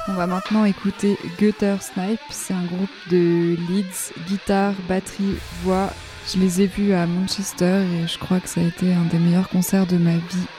On va maintenant écouter Gutter Snipe, c'est un groupe de leads, guitare, batterie, voix. Je les ai vus à Manchester et je crois que ça a été un des meilleurs concerts de ma vie.